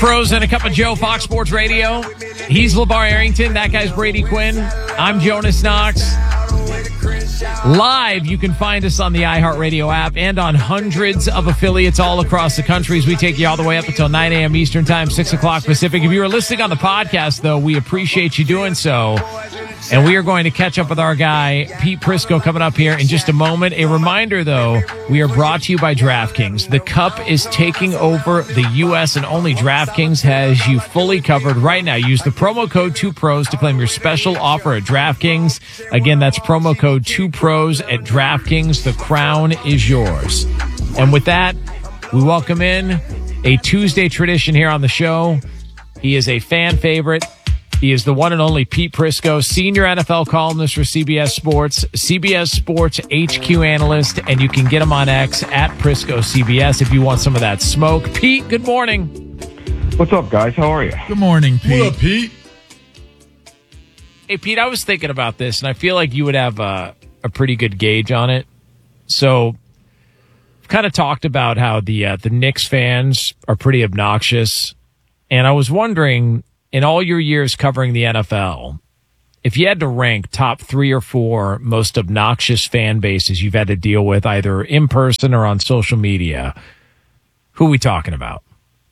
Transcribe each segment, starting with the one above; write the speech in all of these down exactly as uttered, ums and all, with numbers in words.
Pros and a Cup of Joe, Fox Sports Radio. He's LeVar Arrington. That guy's Brady Quinn. I'm Jonas Knox. Live, you can find us on the iHeartRadio app and on hundreds of affiliates all across the country as we take you all the way up until nine a.m. Eastern Time, six o'clock Pacific. If you are listening on the podcast, though, we appreciate you doing so. And we are going to catch up with our guy, Pete Prisco, coming up here in just a moment. A reminder, though, we are brought to you by DraftKings. The Cup is taking over the U S, and only DraftKings has you fully covered right now. Use the promo code two pros to claim your special offer at DraftKings. Again, that's promo code two pros at DraftKings. The crown is yours. And with that, we welcome in a Tuesday tradition here on the show. He is a fan favorite. He is the one and only Pete Prisco, senior N F L columnist for C B S Sports, C B S Sports H Q analyst, and you can get him on X at Prisco C B S if you want some of that smoke. Pete, good morning. What's up, guys? How are you? Good morning, Pete. What up, Pete? Hey, Pete, I was thinking about this, and I feel like you would have a, a pretty good gauge on it. So, I've kind of talked about how the uh, the Knicks fans are pretty obnoxious, and I was wondering, in all your years covering the N F L, if you had to rank top three or four most obnoxious fan bases you've had to deal with, either in person or on social media, who are we talking about?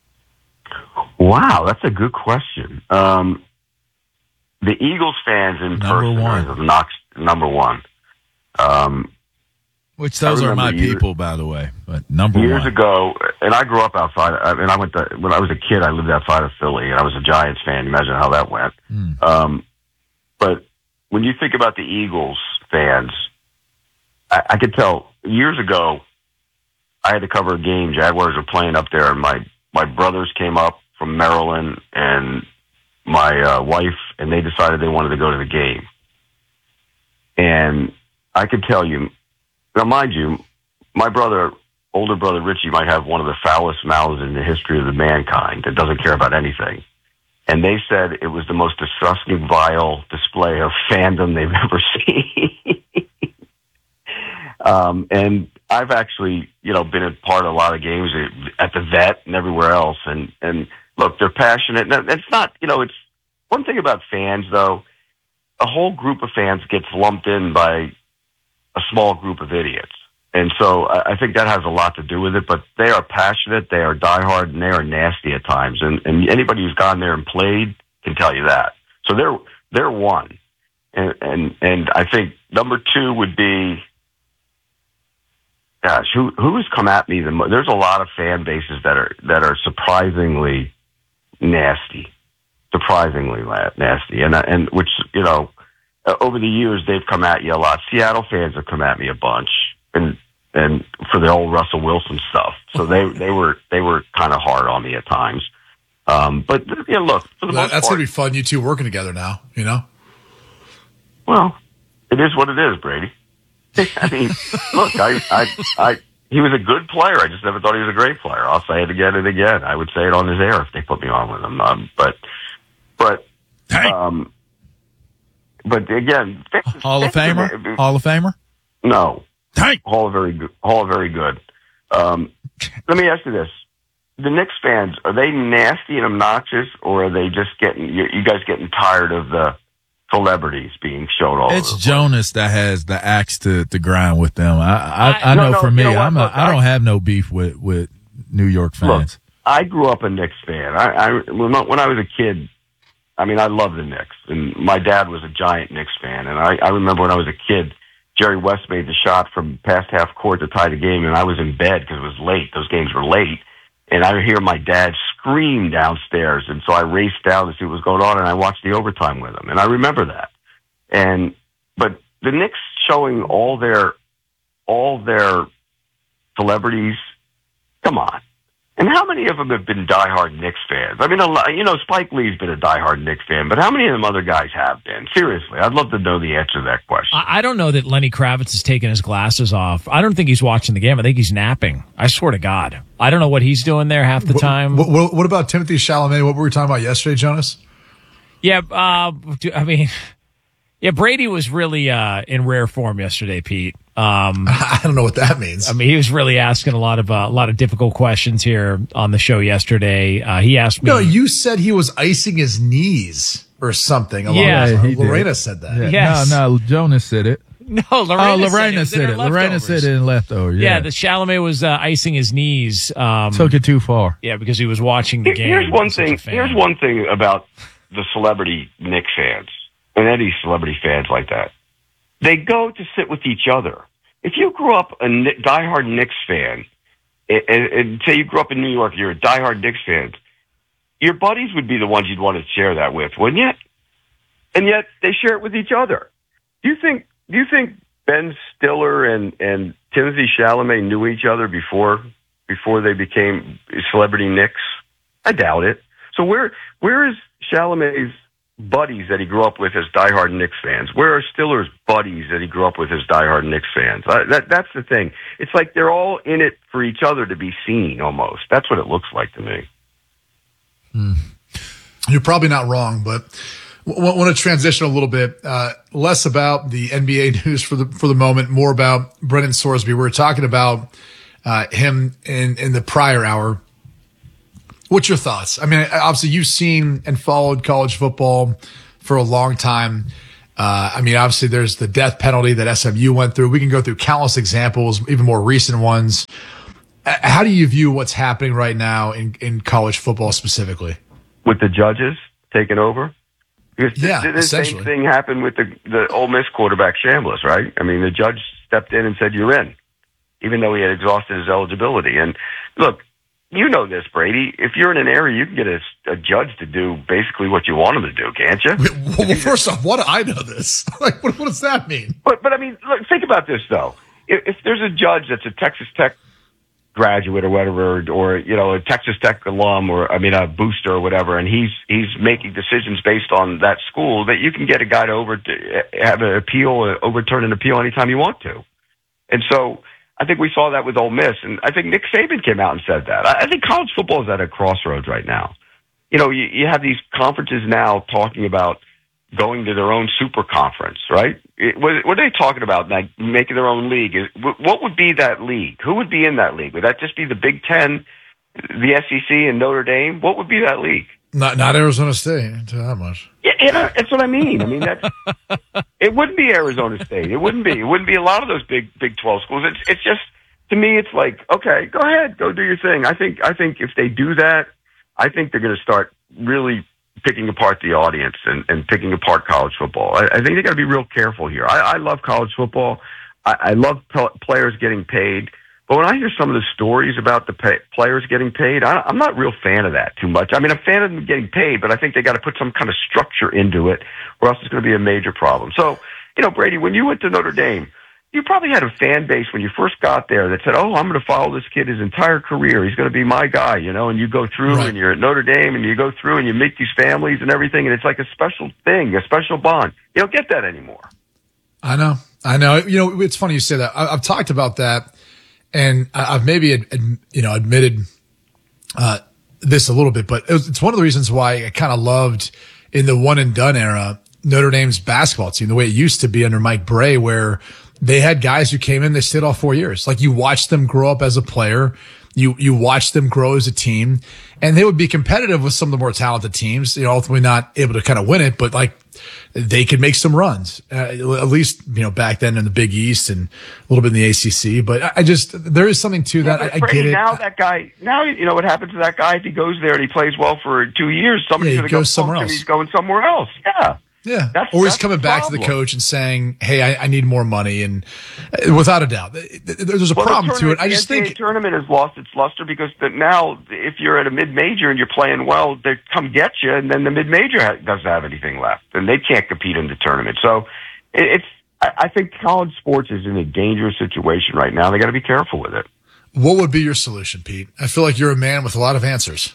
Wow, that's a good question. Um, the Eagles fans in Number person one. are obnoxious, number one. Um, Which those are my years, people, by the way. But number years one. ago, and I grew up outside. I mean, I went to when I was a kid. I lived outside of Philly, and I was a Giants fan. Imagine how that went. Mm. Um, but when you think about the Eagles fans, I, I could tell years ago. I had to cover a game. Jaguars were playing up there, and my my brothers came up from Maryland, and my uh, wife, and they decided they wanted to go to the game. And I could tell you. Now, mind you, my brother, older brother Richie, might have one of the foulest mouths in the history of the mankind that doesn't care about anything. And they said it was the most disgusting, vile display of fandom they've ever seen. um, and I've actually, you know, been a part of a lot of games at the Vet and everywhere else. And, and look, they're passionate. And it's not, you know, it's one thing about fans, though. A whole group of fans gets lumped in by a small group of idiots. And so I think that has a lot to do with it, but they are passionate, they are diehard, and they are nasty at times. And, and anybody who's gone there and played can tell you that. So they're, they're one. And, and, and I think number two would be, gosh, who, who has come at me the most? There's a lot of fan bases that are, that are surprisingly nasty, surprisingly nasty. And, and which, you know, Uh, over the years, they've come at you a lot. Seattle fans have come at me a bunch, and and for the old Russell Wilson stuff. So they they were they were kind of hard on me at times. Um, but yeah, look, for the That, most that's part, gonna be fun. You two working together now, you know. well, it is what it is, Brady. I mean, look, I, I I he was a good player. I just never thought he was a great player. I'll say it again and again. I would say it on his air if they put me on with him. Um, but but um. But again, Hall of Famer? Hall of Famer? No. Dang. Hall of very good. Hall of very good. Um, let me ask you this: the Knicks fans, are they nasty and obnoxious, or are they just getting you, you guys getting tired of the celebrities being shown all It's over? Jonas that has the axe to, to grind with them. I I, I, I no, know no, for you me, know what? I'm a, Look, I don't I- have no beef with, with New York fans. Look, I grew up a Knicks fan. I, I when I when I was a kid, I mean, I loved the Knicks, and my dad was a giant Knicks fan. And I, I remember when I was a kid, Jerry West made the shot from past half court to tie the game, and I was in bed because it was late. Those games were late, and I hear my dad scream downstairs, and so I raced down to see what was going on, and I watched the overtime with him, and I remember that. And but the Knicks showing all their all their celebrities, come on. And how many of them have been diehard Knicks fans? I mean, a lot, you know, Spike Lee's been a diehard Knicks fan, but how many of them other guys have been? Seriously, I'd love to know the answer to that question. I I don't know that Lenny Kravitz has taken his glasses off. I don't think he's watching the game. I think he's napping. I swear to God. I don't know what he's doing there half the time. What, what, what about Timothy Chalamet? What were we talking about yesterday, Jonas? Yeah, uh, do- I mean, yeah, Brady was really uh, in rare form yesterday, Pete. Um, I don't know what that means. I mean, he was really asking a lot of uh, a lot of difficult questions here on the show yesterday. Uh, he asked me. No, you said he was icing his knees or something. Along Yeah, those lines. he did. Lorena said that. Yeah. Yes. No, no, Jonas said it. No, Lorena, Oh, Lorena said it. said it. Lorena said it in leftover. Yeah, Yeah, the Chalamet was uh, icing his knees. Um, took it too far. yeah, because he was watching the Here- game. Here's one He's such a thing. fan. Here's one thing about the celebrity Knicks fans and any celebrity fans like that. They go to sit with each other. If you grew up a Kni- diehard Knicks fan, and, and, and say you grew up in New York, you're a diehard Knicks fan, your buddies would be the ones you'd want to share that with, wouldn't you? And yet they share it with each other. Do you think? Do you think Ben Stiller and and Timothy Chalamet knew each other before before they became celebrity Knicks? I doubt it. So where where is Chalamet's buddies that he grew up with as diehard Knicks fans? Where are Stiller's buddies that he grew up with as diehard Knicks fans? Uh, that that's the thing. It's like they're all in it for each other to be seen. Almost. That's what it looks like to me. You're probably not wrong, but w- want to transition a little bit, uh, less about the N B A news for the for the moment, more about Brendan Sorsby. We were talking about uh, him in in the prior hour. What's your thoughts? I mean, obviously you've seen and followed college football for a long time. Uh, I mean, obviously there's the death penalty that S M U went through. We can go through countless examples, even more recent ones. Uh, How do you view what's happening right now in, in college football specifically? With the judges taking over? Because Yeah, the, the same essentially. thing happened with the, the Ole Miss quarterback Chambliss, right? I mean, the judge stepped in and said, you're in, even though he had exhausted his eligibility. And look, you know this, Brady. If you're in an area, you can get a, a judge to do basically what you want him to do, can't you? Well, well, first off, what do I know this? Like, what, what does that mean? But, but I mean, look, think about this, though. If, if there's a judge that's a Texas Tech graduate or whatever, or, you know, a Texas Tech alum, or, I mean, a booster or whatever, and he's he's making decisions based on that school, that you can get a guy to over to have an appeal, overturn an appeal anytime you want to. And so I think we saw that with Ole Miss, and I think Nick Saban came out and said that. I, I think college football is at a crossroads right now. You know, you, you have these conferences now talking about going to their own super conference, right? It, what, what are they talking about? Like making their own league? Is, what would be that league? Who would be in that league? Would that just be the Big Ten, the S E C, and Notre Dame? What would be that league? Not not Arizona State. I'll tell you that much. Yeah, you know, that's what I mean. I mean, that's, it wouldn't be Arizona State. It wouldn't be. It wouldn't be a lot of those big Big twelve schools. It's it's just, to me, it's like, okay, go ahead, go do your thing. I think I think if they do that, I think they're going to start really picking apart the audience and, and picking apart college football. I, I think they got to be real careful here. I, I love college football. I, I love p- players getting paid. But when I hear some of the stories about the pay, players getting paid, I, I'm not a real fan of that too much. I mean, I'm a fan of them getting paid, but I think they got to put some kind of structure into it, or else it's going to be a major problem. So, you know, Brady, when you went to Notre Dame, you probably had a fan base when you first got there that said, oh, I'm going to follow this kid his entire career. He's going to be my guy, you know, and you go through Right. and you're at Notre Dame and you go through and you meet these families and everything, and it's like a special thing, a special bond. You don't get that anymore. I know. I know. You know, it's funny you say that. I, I've talked about that, and I- I've maybe, ad, ad, you know, admitted uh, this a little bit, but it was, it's one of the reasons why I kind of loved in the one and done era Notre Dame's basketball team, the way it used to be under Mike Bray, where they had guys who came in, they stayed all four years. Like you watched them grow up as a player. You, you watched them grow as a team, and they would be competitive with some of the more talented teams, you know, ultimately not able to kind of win it, but like they could make some runs, uh, at least, you know, back then in the Big East and a little bit in the A C C. But I, I just, there is something to that. Yeah, I, but I Brady, get it. Now that guy, now you know what happens to that guy if he goes there and he plays well for two years. Somebody's Yeah, he going to go goes somewhere poach him, else. He's going somewhere else. Yeah. Yeah. That's- or he's that's coming the back to the problem. coach and saying, hey, I, I need more money. And uh, without a doubt, th- th- there's a Well, problem the to it. I the just N C double A think, tournament has lost its luster because the, now if you're at a mid-major and you're playing well, they come get you, and then the mid-major ha- doesn't have anything left, and they can't compete in the tournament. So it, it's I, I think college sports is in a dangerous situation right now. They got to be careful with it. what would be your solution, Pete? I feel like you're a man with a lot of answers.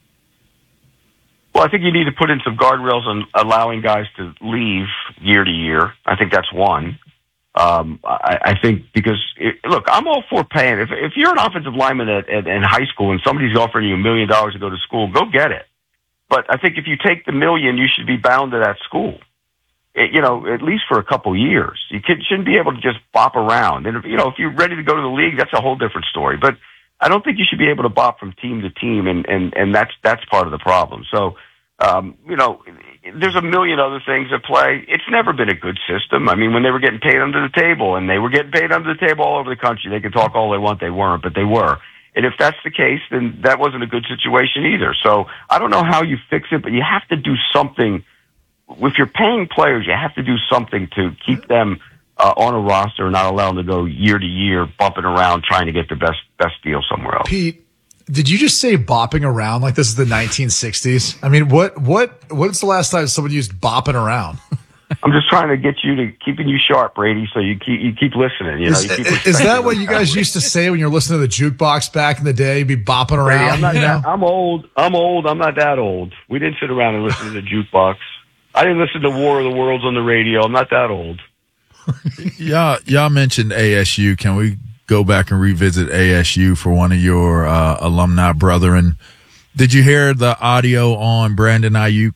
Well, I think you need to put in some guardrails on allowing guys to leave year to year. I think that's one. Um, I, I think because it, look, I'm all for paying. If if you're an offensive lineman at, at, in high school and somebody's offering you a million dollars to go to school, go get it. But I think if you take the million, you should be bound to that school. it, you know, at least for a couple years. You could, shouldn't be able to just bop around. And, if, you know, if you're ready to go to the league, that's a whole different story. But I don't think you should be able to bop from team to team, and, and, and that's, that's part of the problem. So, um, you know, there's a million other things at play. It's never been a good system. I mean, when they were getting paid under the table, and they were getting paid under the table all over the country, they could talk all they want, they weren't, but they were. And if that's the case, then that wasn't a good situation either. So I don't know how you fix it, but you have to do something. If you're paying players, you have to do something to keep them uh, on a roster and not allow them to go year to year bumping around trying to get the best best deal somewhere else. Pete, did you just say bopping around like this is the nineteen sixties? I mean, what what what's the last time someone used bopping around? I'm just trying to get you to keeping you sharp, Brady, so you keep you keep listening. You know, is, you keep is that what you guys used to say when you're listening to the jukebox back in the day? You'd be bopping around. Brady, I'm, not, you know? I'm old. I'm old. I'm not that old. We didn't sit around and listen to the jukebox. I didn't listen to War of the Worlds on the radio. I'm not that old. y'all, y'all mentioned A S U. Can we go back and revisit A S U for one of your uh, alumni brethren? Did you hear the audio on Brandon Ayuk?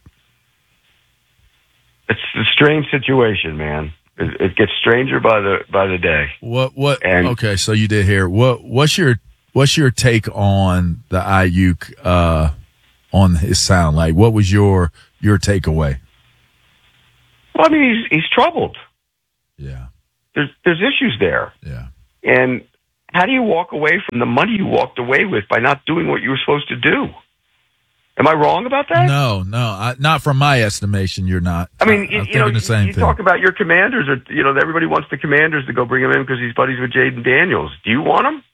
It's a strange situation, man. It, it gets stranger by the by the day. What? What? And, okay, so you did hear. What? What's your What's your take on the Ayuk uh, on his sound? Like, what was your your takeaway? Well, I mean, he's he's troubled. Yeah. There's there's issues there. Yeah. And how do you walk away from the money you walked away with by not doing what you were supposed to do? Am I wrong about that? No, no, I, not from my estimation. You're not. I mean, I, you, I'm you know, the same you thing. talk about your Commanders, or you know, everybody wants the Commanders to go bring him in because he's buddies with Jaden Daniels. Do you want him?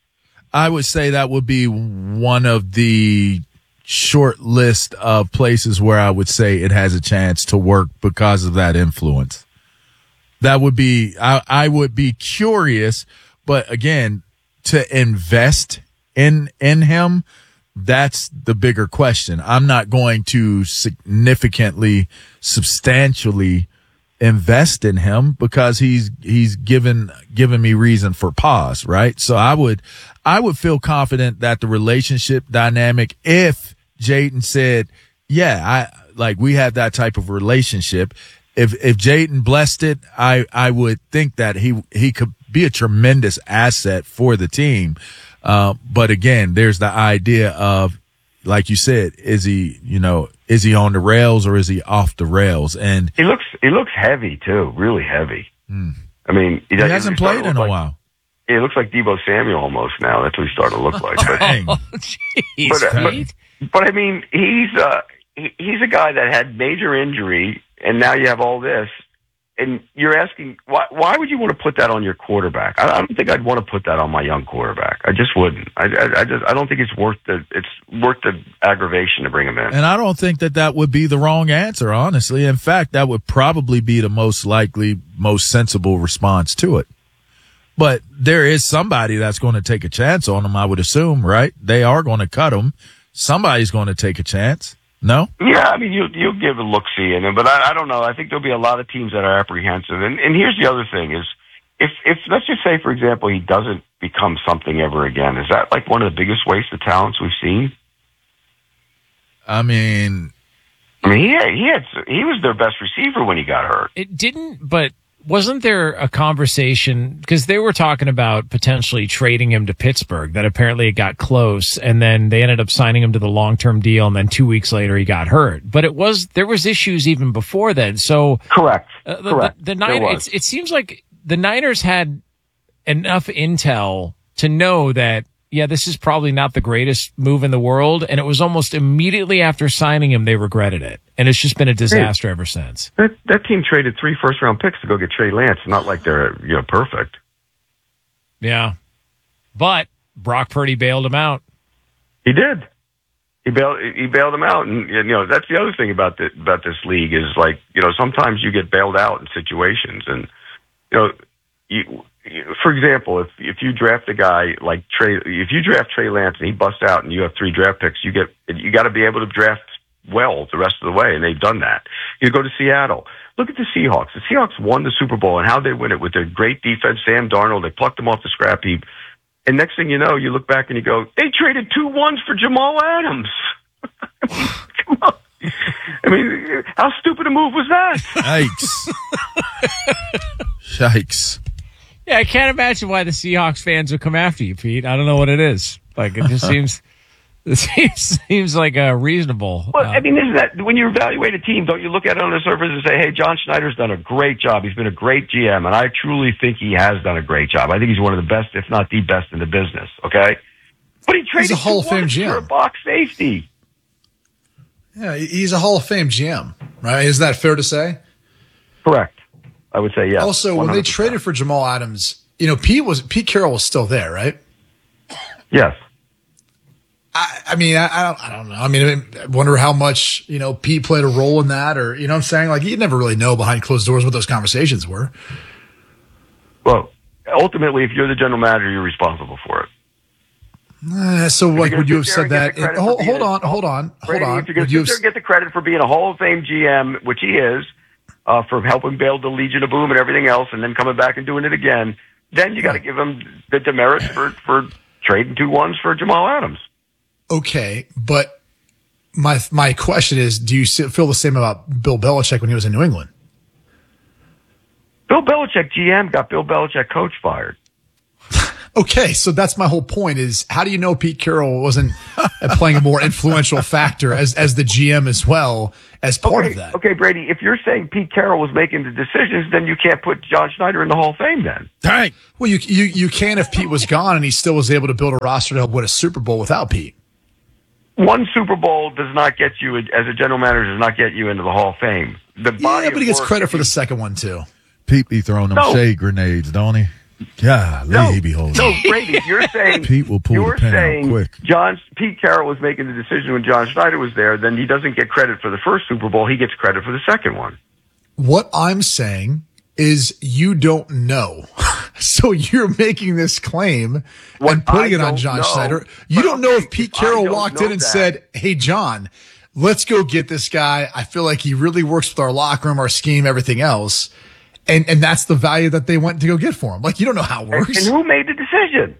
I would say that would be one of the short list of places where I would say it has a chance to work because of that influence. That would be, I, I would be curious, but again, to invest in, in him, that's the bigger question. I'm not going to significantly, substantially invest in him because he's, he's given, given me reason for pause, right? So I would, I would feel confident that the relationship dynamic, if Jaden said, yeah, I, like we had that type of relationship. If, if Jaden blessed it, I, I would think that he, he could be a tremendous asset for the team. Uh, but again, there's the idea of, like you said, is he, you know, is he on the rails or is he off the rails? And he looks, he looks heavy too, really heavy. Hmm. I mean, he, he hasn't played in a like, while. He looks like Deebo Samuel almost now. That's what he's starting to look like. But, Dang. Oh, jeez, but, uh, Pete. but, but I mean, he's, uh, he, he's a guy that had major injury, and now you have all this. And you're asking, why, why would you want to put that on your quarterback? I, I don't think I'd want to put that on my young quarterback. I just wouldn't. I, I, I just, I don't think it's worth the, it's worth the aggravation to bring him in. And I don't think that that would be the wrong answer, honestly. In fact, that would probably be the most likely, most sensible response to it. But there is somebody that's going to take a chance on him, I would assume, right? They are going to cut him. Somebody's going to take a chance. No? Yeah, I mean, you'll, you'll give a look-see in him, but I, I don't know. I think there'll be a lot of teams that are apprehensive. And, and here's the other thing is, if, if, let's just say, for example, he doesn't become something ever again, is that like one of the biggest wastes of talents we've seen? I mean... I mean, he had, he had, he was their best receiver when he got hurt. It didn't, but wasn't there a conversation, because they were talking about potentially trading him to Pittsburgh, that apparently it got close, and then they ended up signing him to the long-term deal, and then two weeks later he got hurt. But it was, there was issues even before then. So correct, uh, the, correct. The, the Niners, it seems like the Niners had enough intel to know that, yeah, this is probably not the greatest move in the world, and it was almost immediately after signing him they regretted it, and it's just been a disaster hey, ever since. That that team traded three first round picks to go get Trey Lance. Not like they're you know perfect. Yeah, but Brock Purdy bailed him out. He did. He bailed. He bailed him out, and you know that's the other thing about the, about this league is like you know sometimes you get bailed out in situations, and you know you. For example, if if you draft a guy like Trey, if you draft Trey Lance and he busts out and you have three draft picks, you get you got to be able to draft well the rest of the way, and they've done that. You go to Seattle. Look at the Seahawks. The Seahawks won the Super Bowl, and how they win it with their great defense, Sam Darnold. They plucked them off the scrap heap, and next thing you know, you look back and you go, they traded two ones for Jamal Adams. Come on. I mean, how stupid a move was that? Yikes. Yikes. Yeah, I can't imagine why the Seahawks fans would come after you, Pete. I don't know what it is. Like, it just seems it seems seems like a reasonable. Well, uh, I mean, isn't that when you evaluate a team? Don't you look at it on the surface and say, "Hey, John Schneider's done a great job. He's been a great G M, and I truly think he has done a great job. I think he's one of the best, if not the best, in the business." Okay, but he traded He's a Hall of Fame G M for a box safety. Yeah, he's a Hall of Fame G M, right? Is that fair to say? Correct. I would say yes. Also, when one hundred percent. they traded for Jamal Adams, you know, Pete was Pete Carroll was still there, right? Yes. I, I mean, I, I don't, I don't know. I mean, I wonder how much, you know, Pete played a role in that, or, you know what I'm saying? Like, you never really know behind closed doors what those conversations were. Well, ultimately, if you're the general manager, you're responsible for it. Uh, so, like, you're would you have gonna sit there said and get that? the credit in- hold, for hold being on, a- hold on, hold Brady, on. if you're going Would to you sit there have, and get the credit for being a Hall of Fame G M, which he is, uh, for helping build the Legion of Boom and everything else, and then coming back and doing it again, then you got to give him the demerit for, for trading two ones for Jamal Adams. okay, but my my question is, do you si- feel the same about Bill Belichick when he was in New England? Bill Belichick, G M, got Bill Belichick coach fired. Okay, so that's my whole point is, how do you know Pete Carroll wasn't playing a more influential factor as as the G M as well as part okay, of that? Okay, Brady, if you're saying Pete Carroll was making the decisions, then you can't put John Schneider in the Hall of Fame then. Dang. Well, you you you can if Pete was gone and he still was able to build a roster to help win a Super Bowl without Pete. One Super Bowl does not get you, as a general manager, does not get you into the Hall of Fame. The body Yeah, but he of gets work- credit for the second one too. Pete be throwing them No. shade grenades, don't he? Yeah, No, he be holding. no, Brady, you're saying Pete will pull the you're pin out saying quick. John Pete Carroll was making the decision when John Schneider was there. Then he doesn't get credit for the first Super Bowl. He gets credit for the second one. What I'm saying is you don't know. So you're making this claim What and putting I it on don't John know- Schneider. You but don't know okay, if Pete if I Carroll don't walked know in and that- said, "Hey, John, let's go get this guy. I feel like he really works with our locker room, our scheme, everything else." And and that's the value that they went to go get for him. Like, you don't know how it And, works. and who made the decision?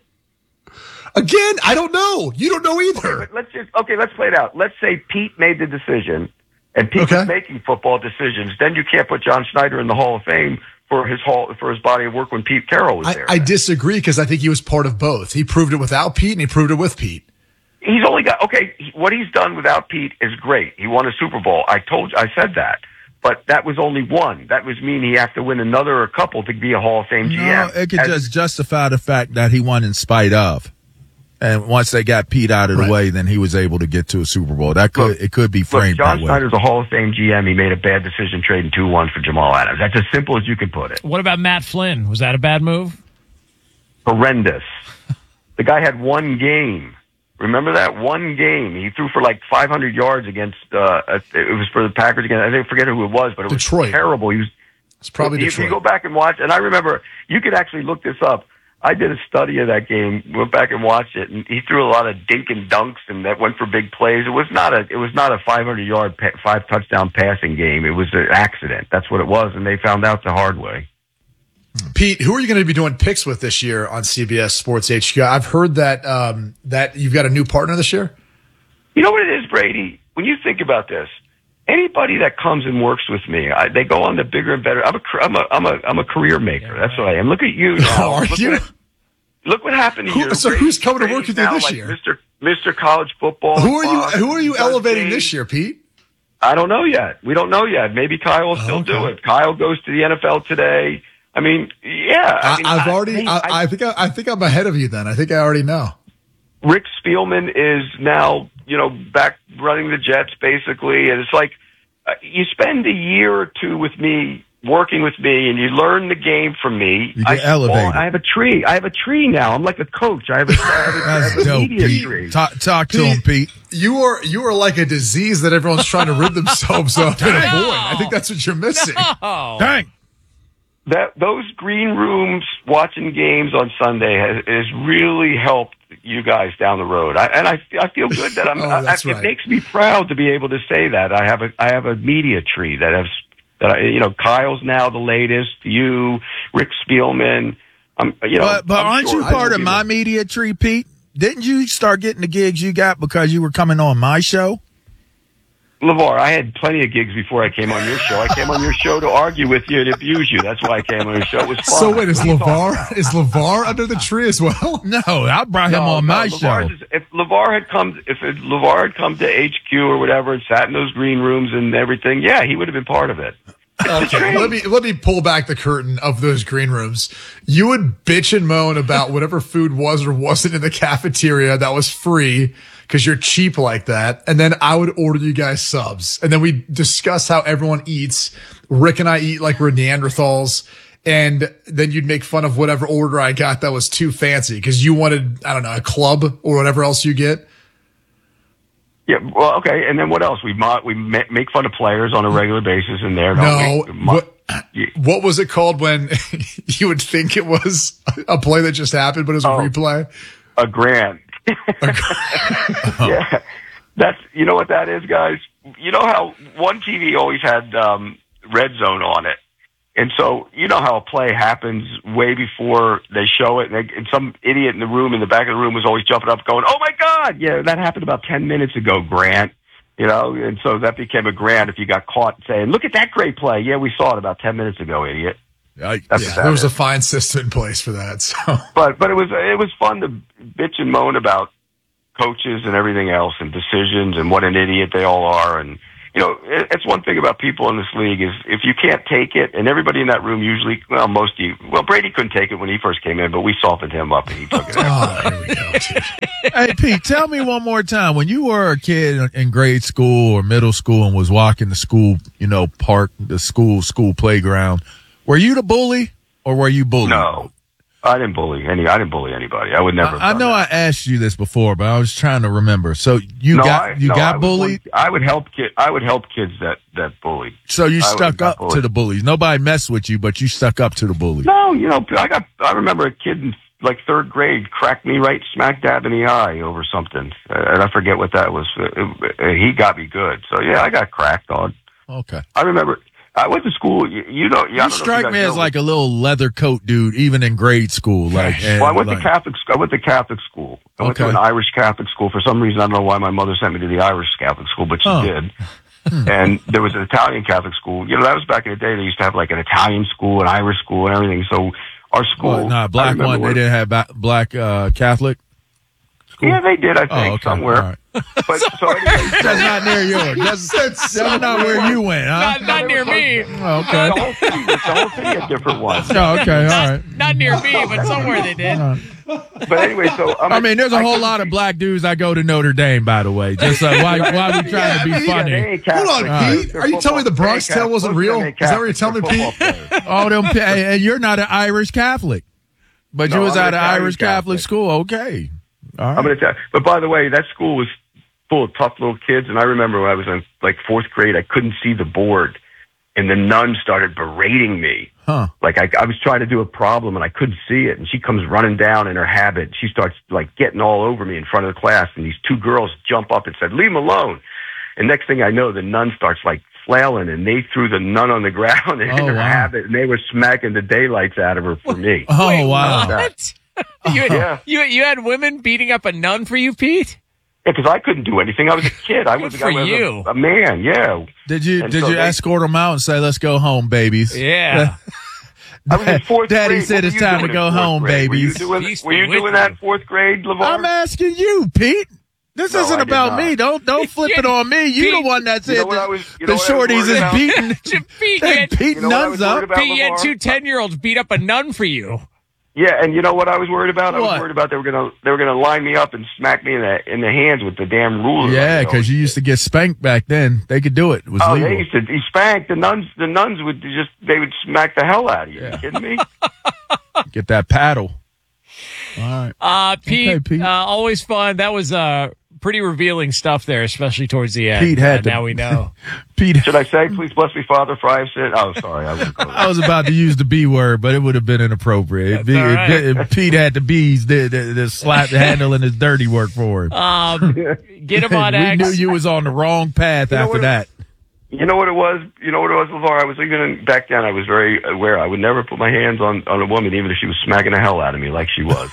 Again, I don't know. You don't know either. But let's just okay. Let's play it out. Let's say Pete made the decision, and Pete Okay. was making football decisions. Then you can't put John Schneider in the Hall of Fame for his hall for his body of work when Pete Carroll was I, there. I disagree because I think he was part of both. He proved it without Pete and he proved it with Pete. He's only got okay. he- What he's done without Pete is great. He won a Super Bowl. I told you, I said that, but that was only one. That was mean he have to win another or couple to be a Hall of Fame G M. No, it could As- just justify the fact that he won in spite of. And once they got Pete out of the Right. way, then he was able to get to a Super Bowl. That could Look, it could be Look, framed John that way. Schneider's a Hall of Fame G M. He made a bad decision trading two one for Jamal Adams. That's as simple as you can put it. what about Matt Flynn? Was that a bad move? Horrendous. The guy had one game. Remember that one game? He threw for like five hundred yards against. Uh, it was for the Packers again. I think forget who it was, but it was Detroit. terrible. He was. It's probably if Detroit. you go back and watch, and I remember you could actually look this up. I did a study of that game, went back and watched it, and he threw a lot of dink and dunks, and that went for big plays. It was not a, it was not a five hundred yard, pa- five touchdown passing game. It was an accident. That's what it was, and they found out the hard way. Pete, who are you going to be doing picks with this year on C B S Sports H Q? I've heard that um, that you've got a new partner this year. You know what it is, Brady? When you think about this, anybody that comes and works with me, I, they go on to bigger and better. I'm a, I'm a, I'm a, I'm a career maker. That's what I am. Look at you now. Are look you? What, look what happened to Who- you. so Brady. who's coming to work Brady's with you now this like year? Mister Mister College Football. Who are you? Fox, Who are you does elevating things. this year, Pete? I don't know yet. We don't know yet. Maybe Kyle will still okay. do it. Kyle goes to the N F L today. I mean, yeah. I I, mean, I've I- already. I, I, I- think. I, I think I'm ahead of you. Then I think I already know. Rick Spielman is now, you know, back running the Jets basically, and it's like uh, you spend a year or two with me, working with me, and you learn the game from me. You I, get elevated. I have a tree. I have a tree now. I'm like a coach. I have a, I have a, I have That's a dope, media Pete. tree. Talk, talk to him, Pete. You are you are like a disease that everyone's trying to rid themselves of and avoid. I think that's what you're missing. Oh, Dang. That those green rooms watching games on Sunday has, has really helped you guys down the road. I, and I, I feel good that I'm. Oh, I, that's it right. makes me proud to be able to say that I have a I have a media tree that has that I, you know Kyle's now the latest. You, Rick Spielman. I'm you know. But, but I'm aren't sure you I part will of be my the- media tree, Pete? Didn't you start getting the gigs you got because you were coming on my show? LeVar, I had plenty of gigs before I came on your show. I came on your show to argue with you and abuse you. That's why I came on your show. It was fun. So wait, is LeVar is LeVar under the tree as well? No, I brought him No, on no, my LeVar's show. Is, if LeVar had come, if it, LeVar had come to H Q or whatever and sat in those green rooms and everything, yeah, he would have been part of it. Okay, let me let me pull back the curtain of those green rooms. You would bitch and moan about whatever food was or wasn't in the cafeteria that was free because you're cheap like that, and then I would order you guys subs, and then we discuss how everyone eats. Rick and I eat like we're Neanderthals, and then you'd make fun of whatever order I got that was too fancy because you wanted, I don't know, a club or whatever else you get. Yeah, well, okay, and then what else? We mo- we ma- make fun of players on a regular basis in there. No, we? Mo- what, what was it called when you would think it was a play that just happened, but it was a Oh. replay? A grant. Yeah, that's, you know what that is, guys? You know how one T V always had um, Red Zone on it, and so you know how a play happens way before they show it, and, they, and some idiot in the room, in the back of the room, was always jumping up, going, "Oh my God!" Yeah, that happened about ten minutes ago, Grant. You know, and so that became a grant if you got caught saying, "Look at that great play." Yeah, we saw it about ten minutes ago, idiot. I, That's Yeah, what that there was is. a fine system in place for that. So But but it was it was fun to bitch and moan about coaches and everything else and decisions and what an idiot they all are. And you know, it, it's one thing about people in this league is if you can't take it, and everybody in that room usually, well, most of you, well, Brady couldn't take it when he first came in, but we softened him up and he took it. oh, here we go. Dude. Hey, Pete, tell me one more time. When you were a kid in grade school or middle school and was walking the school, you know, park, the school, school playground, were you the bully or were you bullied? No, I didn't bully any. I didn't bully anybody. I would never. have I, I done know that. I asked you this before, but I was trying to remember. So you No, got I- you no, I got was bullied. one- I would help kid. I would help kids that that bullied. So you I was stuck not up to bullied. the bullies. Nobody messed with you, but you stuck up to the bully. No, you know, I got. I remember a kid in like third grade cracked me right smack dab in the eye over something, uh, and I forget what that was. Uh, uh, he got me good, so yeah, I got cracked on. Okay. I remember. I went to school. You, you know, yeah, I don't know You if strike guys me as know, like a little leather coat dude, even in grade school. Like, and, Well, I went like- to Catholic. I went to Catholic school. I went to Okay. an Irish Catholic school. For some reason, I don't know why my mother sent me to the Irish Catholic school, but she Huh. did. And there was an Italian Catholic school. You know, that was back in the day. They used to have like an Italian school, an Irish school, and everything. So our school, Well, nah, I black remember one. They when- didn't have ba- black uh, Catholic. School? Yeah, they did. I think Oh, okay. somewhere. All right. But so anyway, That's not near yours. That's, that's not where you went, huh? Not, not near me. Oh, okay. the whole city, the whole city had different ones. Oh, okay. All right. Not near me, but somewhere they did. But anyway, so I'm I mean, there's a I whole couldn't lot of see- black dudes that go to Notre Dame, by the way. Just uh, why, why we trying to be Yeah, they funny? ain't Hold Catholic. on, They're Pete. Are you telling me the football- Bronx they ain't Tale wasn't Catholic. real? They ain't Is that what you're Catholic. telling me, They're Pete? football players. All them, and you're not an Irish Catholic, but you No, was I'm at an an Italian Irish Catholic Catholic. school. Okay. All right. I'm going to tell you. But by the way, that school was full of tough little kids. And I remember when I was in like fourth grade, I couldn't see the board. And the nun started berating me. Huh. Like I, I was trying to do a problem and I couldn't see it. And she comes running down in her habit. She starts like getting all over me in front of the class. And these two girls jump up and said, "Leave him alone." And next thing I know, the nun starts like flailing and they threw the nun on the ground in Oh, her wow. habit. And they were smacking the daylights out of her for me. Oh, Wait, wow. What? you, had, Yeah. you, you had women beating up a nun for you, Pete? Yeah, because I couldn't do anything. I was a kid. I was, for I was you. A, a man, yeah. Did you And did so you they- escort them out and say, "Let's go home, babies"? Yeah. I was in fourth Daddy grade. said What it's were you time to doing go in fourth home, grade? Were you babies. doing, Peace were be you with doing you. that in fourth grade, LeVar? I'm asking you, Pete. This No, isn't I did about not. me. Don't don't flip it on me. You the Pete, one that you said know what the, I was- you the know what I was shorties worried is about? beating Pete, you had, beating You know what I nuns was worried up. about? Pete, you had LeVar? two ten-year-olds beat up a nun for you. Yeah, and you know what I was worried about? I What? was worried about they were gonna they were gonna line me up and smack me in the in the hands with the damn ruler. Yeah, know? because you used to get spanked back then. They could do it. It was Oh, legal. they used to he spanked the nuns. The nuns would just they would smack the hell out of you. Yeah. You kidding me? Get that paddle. All right. Uh, Pete, Okay, Pete. Uh, always fun. That was uh, pretty revealing stuff there, especially towards the end. Pete had Uh, to- now we know. Pete, Should I say, "Please bless me, Father, for I have sinned"? Oh, sorry, I was. I was about to use the B word, but it would have been inappropriate. If, That's all right. if- if Pete had the B's, the, the, the slap handling his dirty work for him. Um, get him on we X. knew you was on the wrong path You know after what- that. You know what it was? You know what it was, LeVar? I was even back then. I was very aware. I would never put my hands on, on a woman, even if she was smacking the hell out of me, like she was.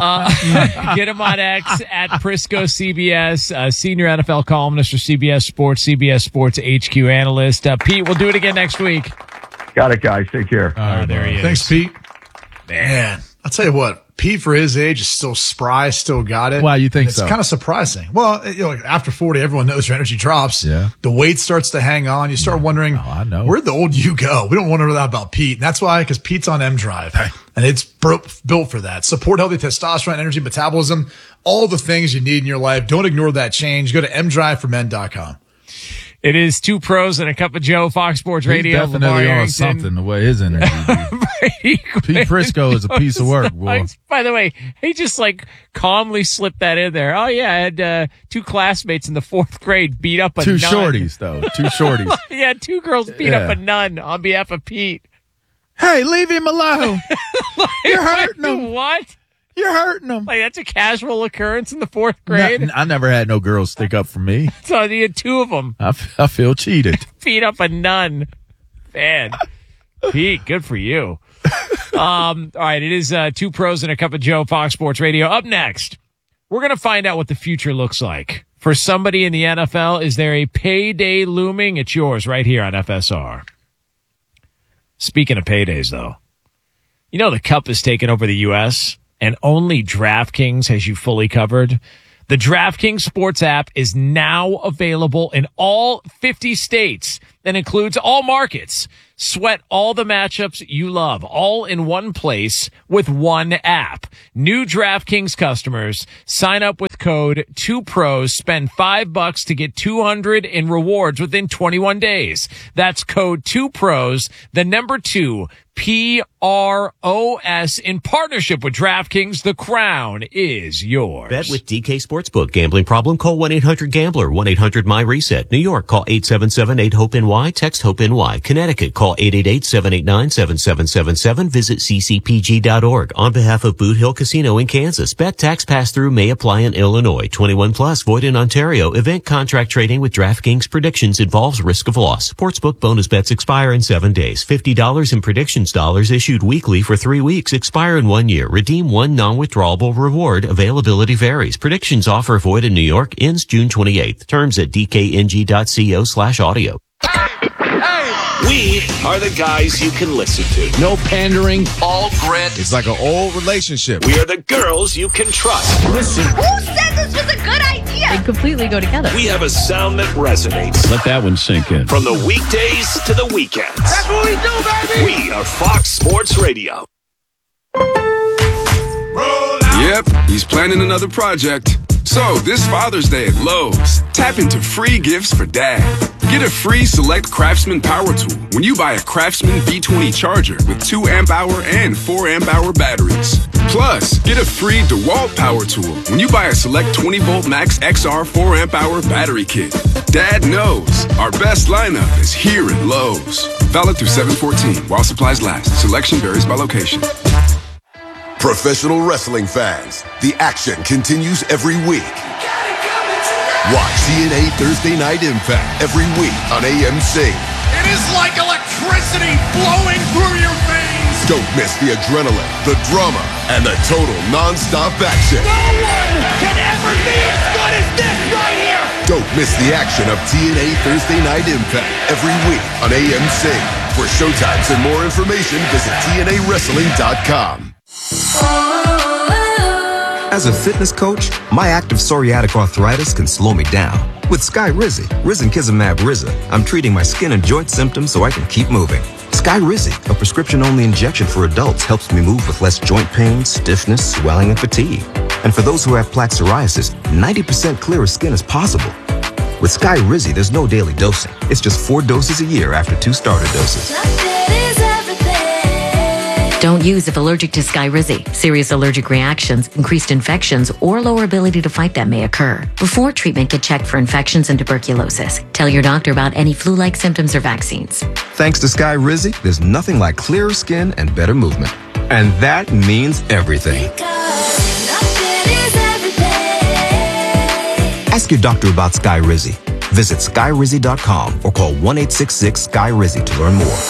uh, get him on X at Prisco C B S, uh, senior N F L columnist for C B S Sports, C B S Sports H Q analyst. Uh, Pete, we'll do it again next week. Got it, guys. Take care. All right, there he is. Thanks, Pete. Man, I'll tell you what. Pete, for his age, is still spry, still got it. Why you think it's so? It's kind of surprising. Well, you know, after forty, everyone knows your energy drops. Yeah. The weight starts to hang on. You start wondering, oh, I know. Where'd the old you go? We don't wonder that about Pete. And that's why, because Pete's on M Drive. And it's bro- built for that. Support healthy testosterone, energy, metabolism, all the things you need in your life. Don't ignore that change. Go to m drive for men dot com. It is two pros and a cup of Joe, Fox Sports Radio. He's definitely on something the way his energy Pete Prisco is a piece of work, boy. By the way, he just like calmly slipped that in there. Oh yeah, I had uh, two classmates in the fourth grade beat up a two nun. shorties though. Two shorties. Yeah, two girls beat yeah. up a nun on behalf of Pete. Hey, leave him alone. like, You're hurting him. What? You're hurting him. Like that's a casual occurrence in the fourth grade. No, I never had no girls stick up for me. So you had two of them. I, f- I feel cheated. Beat up a nun. Man, Pete, good for you. Um, all right, it is uh, two pros and a cup of Joe, Fox Sports Radio. Up next, we're going to find out what the future looks like. For somebody in the N F L, is there a payday looming? It's yours right here on F S R. Speaking of paydays, though, you know the Cup has taken over the U S, and only DraftKings has you fully covered. The DraftKings Sports app is now available in all fifty states and includes all markets. Sweat all the matchups you love, all in one place with one app. New DraftKings customers sign up with code two pros, spend five bucks to get two hundred in rewards within twenty-one days. That's code two pros, the number two, P R O S, in partnership with DraftKings. The crown is yours. Bet with D K Sportsbook. Gambling problem? Call one eight hundred gambler, one eight hundred my reset. New York, call eight seven seven eight hope N Y, text HOPE-NY. Connecticut, call eight eight eight seven eight nine seven seven seven seven. Visit c c p g dot org. On behalf of Boot Hill Casino in Kansas, bet tax pass-through may apply in Illinois. twenty-one plus, void in Ontario. Event contract trading with DraftKings predictions involves risk of loss. Sportsbook bonus bets expire in seven days. fifty dollars in predictions dollars issued weekly for three weeks. Expire in one year. Redeem one non-withdrawable reward. Availability varies. Predictions offer void in New York. Ends June twenty-eighth. Terms at d k n g dot co slash audio. We are the guys you can listen to. No pandering. All grit. It's like an old relationship. We are the girls you can trust. Listen. Who said this was a good idea? They completely go together. We have a sound that resonates. Let that one sink in. From the weekdays to the weekends. That's what we do, baby. We are Fox Sports Radio. Yep, he's planning another project. So, this Father's Day at Lowe's, tap into free gifts for Dad. Get a free Select Craftsman power tool when you buy a Craftsman V twenty charger with two amp hour and four amp hour batteries. Plus, get a free DeWalt power tool when you buy a Select twenty volt Max X R four amp hour battery kit. Dad knows our best lineup is here at Lowe's. Valid through seven fourteen while supplies last. Selection varies by location. Professional wrestling fans, the action continues every week. Watch T N A Thursday Night Impact every week on A M C. It is like electricity flowing through your veins. Don't miss the adrenaline, the drama, and the total non-stop action. No one can ever be as good as this right here. Don't miss the action of T N A Thursday Night Impact every week on A M C. For showtimes and more information, visit T N A wrestling dot com. As a fitness coach, my active psoriatic arthritis can slow me down. With Skyrizi, Risankizumab Riza, I'm treating my skin and joint symptoms so I can keep moving. Skyrizi, a prescription-only injection for adults, helps me move with less joint pain, stiffness, swelling, and fatigue. And for those who have plaque psoriasis, ninety percent clearer skin is possible. With Skyrizi, there's no daily dosing. It's just four doses a year after two starter doses. Don't use if allergic to Skyrizi. Serious allergic reactions, increased infections, or lower ability to fight them may occur. Before treatment, get checked for infections and tuberculosis. Tell your doctor about any flu-like symptoms or vaccines. Thanks to Skyrizi, there's nothing like clearer skin and better movement. And that means everything. Ask your doctor about Skyrizi. Visit sky rizzy dot com or call one eight six six sky rizzy to learn more.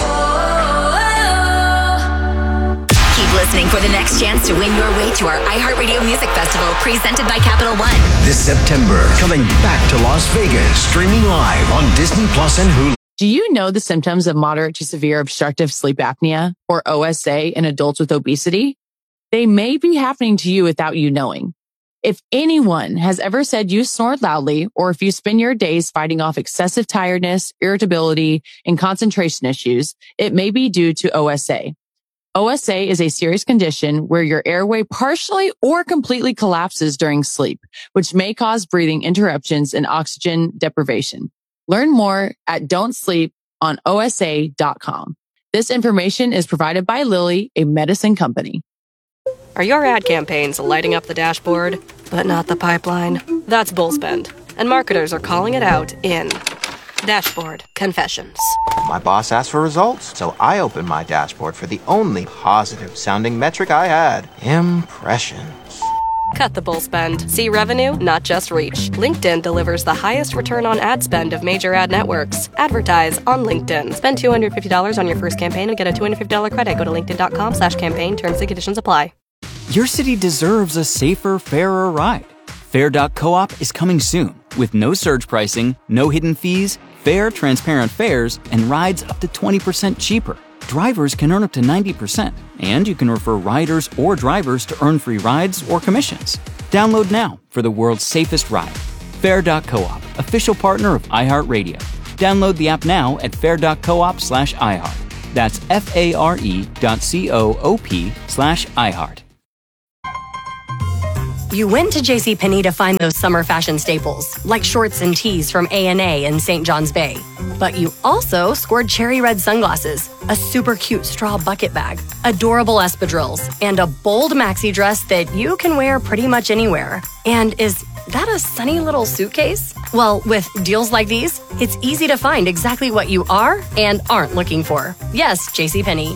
Keep listening for the next chance to win your way to our iHeartRadio Music Festival presented by Capital One. This September, coming back to Las Vegas, streaming live on Disney Plus and Hulu. Do you know the symptoms of moderate to severe obstructive sleep apnea, or O S A, in adults with obesity? They may be happening to you without you knowing. If anyone has ever said you snore loudly, or if you spend your days fighting off excessive tiredness, irritability, and concentration issues, it may be due to O S A. O S A is a serious condition where your airway partially or completely collapses during sleep, which may cause breathing interruptions and oxygen deprivation. Learn more at don't sleep on O S A dot com. This information is provided by Lilly, a medicine company. Are your ad campaigns lighting up the dashboard, but not the pipeline? That's Bullspend, and marketers are calling it out in Dashboard Confessions. My boss asked for results, so I opened my dashboard for the only positive-sounding metric I had, impressions. Cut the bull spend. See revenue, not just reach. LinkedIn delivers the highest return on ad spend of major ad networks. Advertise on LinkedIn. Spend two hundred fifty dollars on your first campaign and get a two hundred fifty dollars credit. Go to linkedin.com slash campaign. Terms and conditions apply. Your city deserves a safer, fairer ride. Fair dot coop is coming soon with no surge pricing, no hidden fees, fair, transparent fares, and rides up to twenty percent cheaper. Drivers can earn up to ninety percent, and you can refer riders or drivers to earn free rides or commissions. Download now for the world's safest ride. Fair dot coop, official partner of iHeartRadio. Download the app now at fair dot coop slash iHeart. That's F-A-R-E dot C-O-O-P slash iHeart. You went to JCPenney to find those summer fashion staples, like shorts and tees from A and A in Saint John's Bay. But you also scored cherry red sunglasses, a super cute straw bucket bag, adorable espadrilles, and a bold maxi dress that you can wear pretty much anywhere. And is that a sunny little suitcase? Well, with deals like these, it's easy to find exactly what you are and aren't looking for. Yes, JCPenney.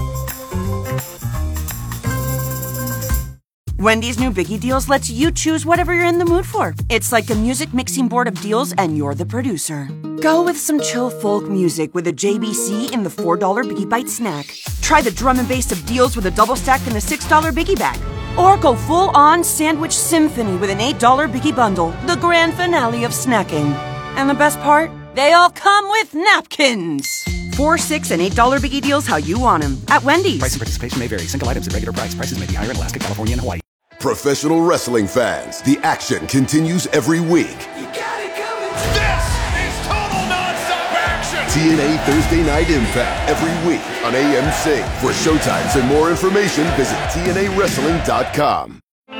Wendy's new Biggie Deals lets you choose whatever you're in the mood for. It's like a music mixing board of deals, and you're the producer. Go with some chill folk music with a J B C in the four dollar Biggie Bite snack. Try the drum and bass of deals with a double stack in the six dollar Biggie Bag. Or go full-on sandwich symphony with an eight dollar Biggie Bundle, the grand finale of snacking. And the best part? They all come with napkins. Four, six, and eight dollar Biggie Deals how you want them at Wendy's. Price and participation may vary. Single items at regular price. Prices may be higher in Alaska, California, and Hawaii. Professional wrestling fans, the action continues every week. You got it coming. This is total nonstop action. T N A Thursday Night Impact every week on A M C. For showtimes and more information, visit T N A wrestling dot com.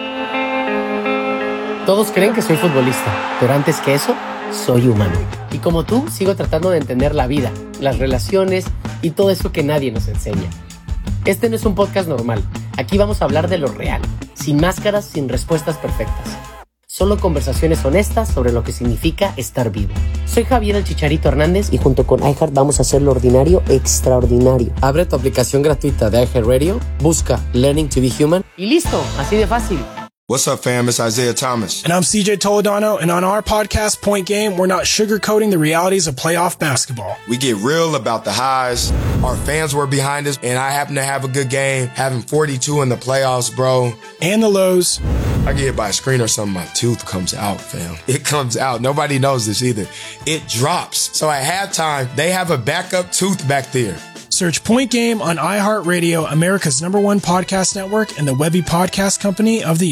Todos creen que soy futbolista, pero antes que eso, soy humano. Y como tú, sigo tratando de entender la vida, las relaciones y todo eso que nadie nos enseña. Este no es un podcast normal. Aquí vamos a hablar de lo real, sin máscaras, sin respuestas perfectas. Solo conversaciones honestas sobre lo que significa estar vivo. Soy Javier el Chicharito Hernández y junto con iHeart vamos a hacer lo ordinario extraordinario. Abre tu aplicación gratuita de iHeartRadio, busca Learning to be Human y listo, así de fácil. What's up, fam? It's Isaiah Thomas. And I'm C J Toledano, and on our podcast, Point Game, we're not sugarcoating the realities of playoff basketball. We get real about the highs. Our fans were behind us, and I happen to have a good game, having forty-two in the playoffs, bro. And the lows. I get hit by a screen or something, my tooth comes out, fam. It comes out. Nobody knows this either. It drops. So at halftime, they have a backup tooth back there. Search Point Game on iHeartRadio, America's number one podcast network, and the Webby Podcast Company of the